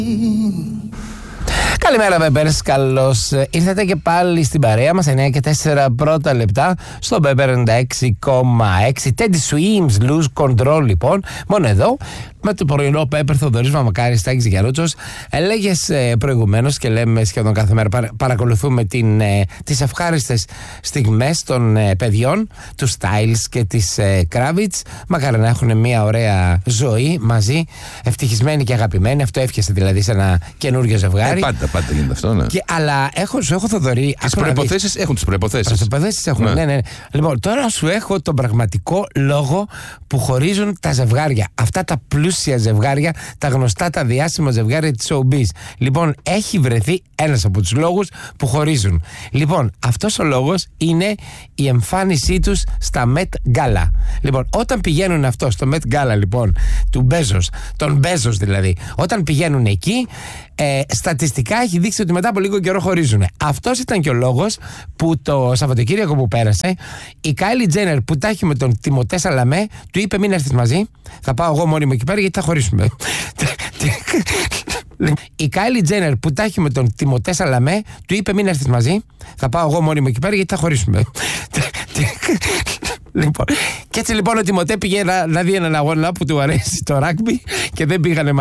Καλημέρα, Πέπερς. Καλώς ήρθατε και πάλι στην παρέα μας. 9 και 4 πρώτα λεπτά στο Πέπερ 96,6. Teddy Swims, Lose Control, λοιπόν. Μόνο εδώ, με το πρωινό Πέπερ, Θοδωρής Μαμακάρης, Τάκης Γιαρούτσος. Έλεγες προηγουμένως και λέμε σχεδόν κάθε μέρα, παρακολουθούμε τις ευχάριστες στιγμές των παιδιών, του Styles και της Kravitz. Μακάρι να έχουν μια ωραία ζωή μαζί, ευτυχισμένοι και αγαπημένοι. Αυτό εύχεσαι δηλαδή σε ένα καινούριο ζευγάρι. Πάντα γίνεται αυτό, ναι. Αλλά σου έχω, Θοδωρή. Τις προϋποθέσεις έχουν τις προϋποθέσεις. Τις προϋποθέσεις έχουν, ναι. Λοιπόν, τώρα σου έχω τον πραγματικό λόγο που χωρίζουν τα ζευγάρια. Αυτά τα πλούσια ζευγάρια, τα γνωστά, τα διάσημα ζευγάρια της showbiz. Λοιπόν, έχει βρεθεί ένας από τους λόγους που χωρίζουν. Λοιπόν, αυτός ο λόγος είναι η εμφάνισή τους στα Met Gala. Λοιπόν, όταν πηγαίνουν αυτό στο Met Gala, λοιπόν, του Μπέζος, τον Μπέζος δηλαδή, όταν πηγαίνουν εκεί, στατιστικά έχει δείξει ότι μετά από λίγο καιρό χωρίζουν. Αυτός ήταν και ο λόγος που το Σαββατοκύριακο που πέρασε, η Κάιλι Τζένερ που τα έχει με τον Τιμωτέ Σαλαμέ, του είπε: μην έρθεις μαζί, θα πάω εγώ μόνη μου εκεί πέρα γιατί θα χωρίσουμε. Η Κάιλι Τζένερ που τα έχει με τον Τιμωτέ Σαλαμέ, του είπε: μην έρθεις μαζί, θα πάω εγώ μόνη μου εκεί πέρα γιατί θα χωρίσουμε. Λοιπόν, και έτσι λοιπόν ο Τιμωτέ πήγε να δει έναν αγώνα που του αρέσει, το ράγμπι, και δεν πήγανε μαζί.